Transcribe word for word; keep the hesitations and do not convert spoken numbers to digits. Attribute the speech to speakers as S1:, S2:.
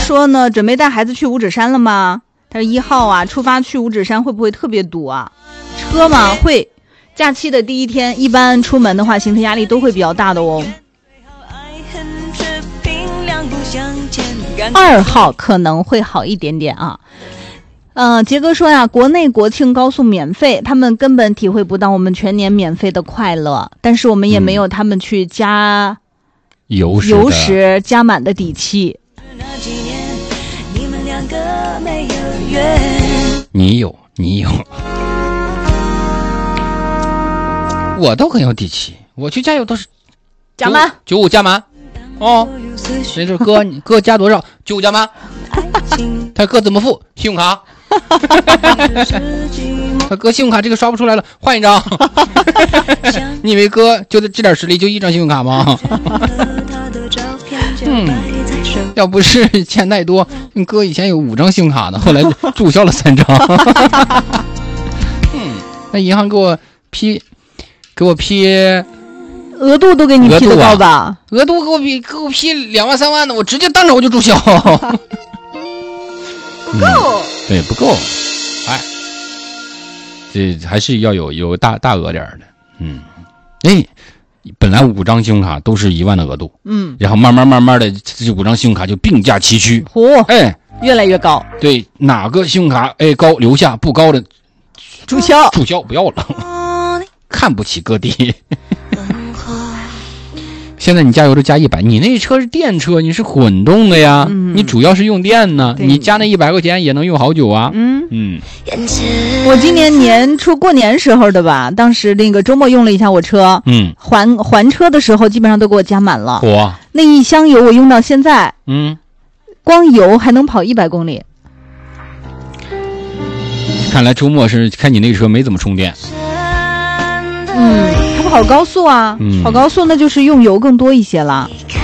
S1: 说呢，准备带孩子去五指山了吗？他说一号啊，出发去五指山会不会特别堵啊？车吗？会。假期的第一天，一般出门的话，行程压力都会比较大的哦。二号可能会好一点点啊。呃，杰哥说呀，国内国庆高速免费，他们根本体会不到我们全年免费的快乐，但是我们也没有他们去加
S2: 油时
S1: 油时加满的底气。
S2: 你有，你有，我都很有底气，我去加油都是
S1: 加满
S2: 九五加满哦，那就是哥，你哥加多少？九五加满。他哥怎么付？信用卡。他哥信用卡这个刷不出来了，换一张。你以为哥就这点实力就一张信用卡吗？嗯，要不是钱太多，哥以前有五张信用卡的，后来注销了三张。嗯，那银行给我批，给我批。
S1: 额度都给你批得到吧？
S2: 额度给我批给我批两万三万的，我直接当场我就注销。
S1: 不够、嗯，
S2: 对，不够。哎，这还是要有有大大额点的。嗯，哎，本来五张信用卡都是一万的额度，
S1: 嗯，
S2: 然后慢慢慢慢的这五张信用卡就并驾齐驱。
S1: 嚯、哦，
S2: 哎，
S1: 越来越高。
S2: 对，哪个信用卡哎高留下，不高的
S1: 注销，
S2: 注销不要了，看不起各地。现在你加油都加一百，你那车是电车，你是混动的呀，嗯、你主要是用电呢，你加那一百块钱也能用好久啊。
S1: 嗯
S2: 嗯，
S1: 我今年年初过年时候的吧，当时那个周末用了一下我车，
S2: 嗯，
S1: 还还车的时候基本上都给我加满了。
S2: 嚯，
S1: 那一箱油我用到现在，
S2: 嗯，
S1: 光油还能跑一百公里。
S2: 看来周末是看你那个车没怎么充电。
S1: 嗯，它跑高速啊，嗯、跑高速那就是用油更多一些了。